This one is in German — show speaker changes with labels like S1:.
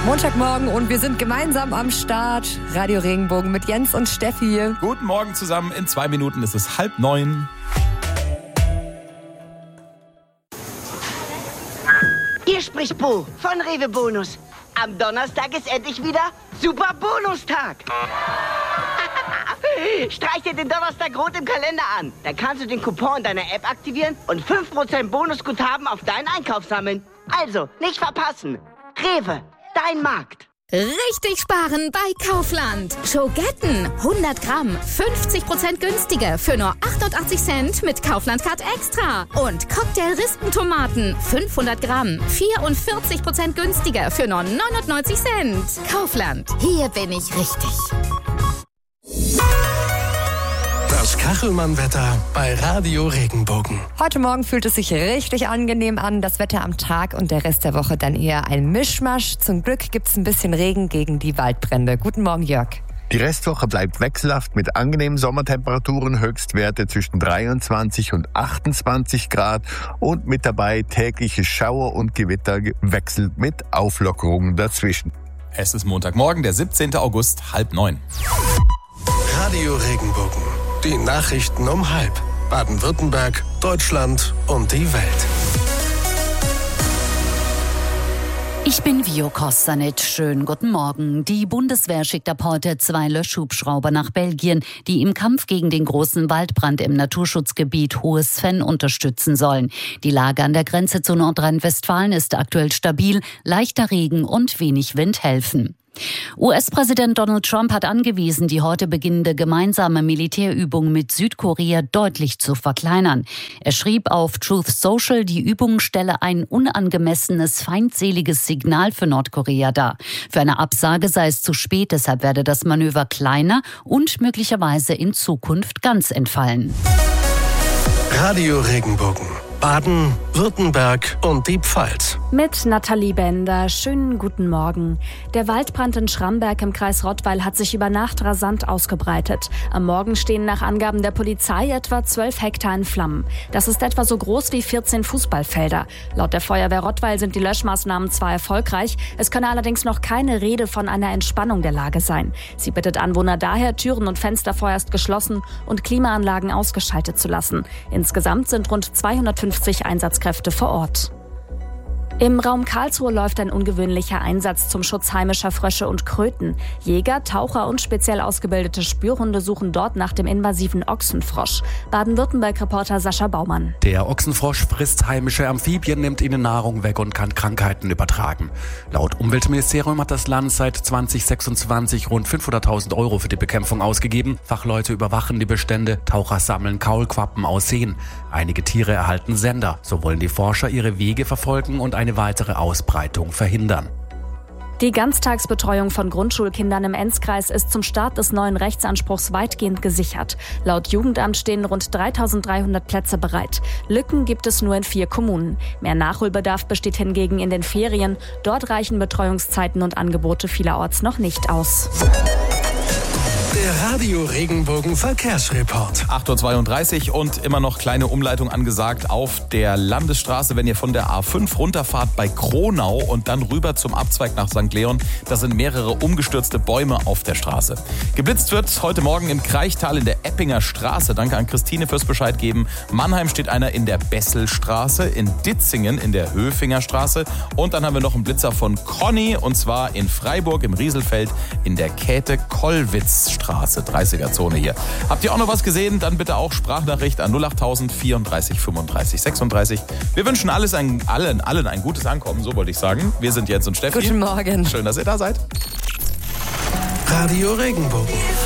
S1: Montagmorgen und wir sind gemeinsam am Start. Radio Regenbogen mit Jens und Steffi.
S2: Guten Morgen zusammen. In 2 Minuten ist es 8:30.
S3: Hier spricht Bo von Rewe Bonus. Am Donnerstag ist endlich wieder Super Bonustag. Streich dir den Donnerstag rot im Kalender an. Dann kannst du den Coupon deiner App aktivieren und 5% Bonusguthaben auf deinen Einkauf sammeln. Also, nicht verpassen. Rewe, dein Markt.
S4: Richtig sparen bei Kaufland. Schogetten 100 Gramm, 50% günstiger für nur 88 Cent mit Kaufland Card Extra. Und Cocktail-Rispentomaten 500 Gramm, 44% günstiger für nur 99 Cent. Kaufland, hier bin ich richtig.
S5: Das Kachelmann-Wetter bei Radio Regenbogen.
S1: Heute Morgen fühlt es sich richtig angenehm an. Das Wetter am Tag und der Rest der Woche dann eher ein Mischmasch. Zum Glück gibt es ein bisschen Regen gegen die Waldbrände. Guten Morgen, Jörg.
S6: Die Restwoche bleibt wechselhaft mit angenehmen Sommertemperaturen, Höchstwerte zwischen 23 und 28 Grad und mit dabei tägliche Schauer und Gewitter gewechselt mit Auflockerungen dazwischen.
S2: Es ist Montagmorgen, der 17. August, 8:30.
S5: Radio Regenbogen. Die Nachrichten um 12:30. Baden-Württemberg, Deutschland und die Welt.
S7: Ich bin Vio Kostanic. Schönen guten Morgen. Die Bundeswehr schickt ab heute 2 Löschhubschrauber nach Belgien, die im Kampf gegen den großen Waldbrand im Naturschutzgebiet Hohes Venn unterstützen sollen. Die Lage an der Grenze zu Nordrhein-Westfalen ist aktuell stabil. Leichter Regen und wenig Wind helfen. US-Präsident Donald Trump hat angewiesen, die heute beginnende gemeinsame Militärübung mit Südkorea deutlich zu verkleinern. Er schrieb auf Truth Social, die Übung stelle ein unangemessenes, feindseliges Signal für Nordkorea dar. Für eine Absage sei es zu spät, deshalb werde das Manöver kleiner und möglicherweise in Zukunft ganz entfallen.
S5: Radio Regenbogen. Baden, Württemberg und die Pfalz.
S8: Mit Nathalie Bender. Schönen guten Morgen. Der Waldbrand in Schramberg im Kreis Rottweil hat sich über Nacht rasant ausgebreitet. Am Morgen stehen nach Angaben der Polizei etwa 12 Hektar in Flammen. Das ist etwa so groß wie 14 Fußballfelder. Laut der Feuerwehr Rottweil sind die Löschmaßnahmen zwar erfolgreich, es könne allerdings noch keine Rede von einer Entspannung der Lage sein. Sie bittet Anwohner daher, Türen und Fenster vorerst geschlossen und Klimaanlagen ausgeschaltet zu lassen. Insgesamt sind rund 250 Einsatzkräfte vor Ort. Im Raum Karlsruhe läuft ein ungewöhnlicher Einsatz zum Schutz heimischer Frösche und Kröten. Jäger, Taucher und speziell ausgebildete Spürhunde suchen dort nach dem invasiven Ochsenfrosch. Baden-Württemberg-Reporter Sascha Baumann.
S9: Der Ochsenfrosch frisst heimische Amphibien, nimmt ihnen Nahrung weg und kann Krankheiten übertragen. Laut Umweltministerium hat das Land seit 2026 rund 500.000 € für die Bekämpfung ausgegeben. Fachleute überwachen die Bestände, Taucher sammeln Kaulquappen aus Seen. Einige Tiere erhalten Sender. So wollen die Forscher ihre Wege verfolgen und eine weitere Ausbreitung verhindern.
S8: Die Ganztagsbetreuung von Grundschulkindern im Enzkreis ist zum Start des neuen Rechtsanspruchs weitgehend gesichert. Laut Jugendamt stehen rund 3.300 Plätze bereit. Lücken gibt es nur in 4 Kommunen. Mehr Nachholbedarf besteht hingegen in den Ferien. Dort reichen Betreuungszeiten und Angebote vielerorts noch nicht aus.
S5: Der Radio Regenbogen Verkehrsreport.
S2: 8:32 und immer noch kleine Umleitung angesagt auf der Landesstraße, wenn ihr von der A5 runterfahrt bei Kronau und dann rüber zum Abzweig nach St. Leon. Da sind mehrere umgestürzte Bäume auf der Straße. Geblitzt wird heute Morgen im Kraichtal in der Eppinger Straße. Danke an Christine fürs Bescheid geben. Mannheim steht einer in der Besselstraße, in Ditzingen in der Höfinger Straße. Und dann haben wir noch einen Blitzer von Conny und zwar in Freiburg im Rieselfeld in der Käthe-Kollwitz-Straße. 30er-Zone hier. Habt ihr auch noch was gesehen? Dann bitte auch Sprachnachricht an 08000 34 35 36. Wir wünschen allen ein gutes Ankommen, so wollte ich sagen. Wir sind Jens und Steffi.
S1: Guten Morgen.
S2: Schön, dass ihr da seid.
S5: Radio Regenbogen.